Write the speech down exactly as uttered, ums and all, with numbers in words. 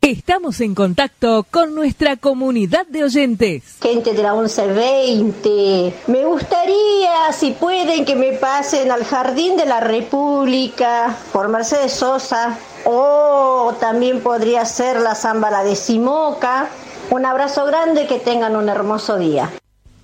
Estamos en contacto con nuestra comunidad de oyentes. Gente de la once veinte, me gustaría, si pueden, que me pasen al Jardín de la República por Mercedes Sosa, o también podría ser la Zambala de Simoca. Un abrazo grande, que tengan un hermoso día.